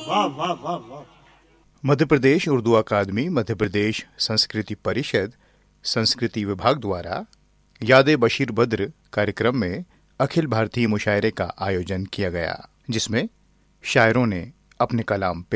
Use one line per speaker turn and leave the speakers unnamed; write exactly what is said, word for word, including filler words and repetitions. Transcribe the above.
वाह वाह वाह वाह।
मध्य प्रदेश उर्दू अकादमी, मध्य प्रदेश संस्कृति परिषद, संस्कृति विभाग द्वारा याद बशीर बद्र कार्यक्रम में अखिल भारतीय मुशायरे का आयोजन किया गया, जिसमें शायरों ने अपने कलाम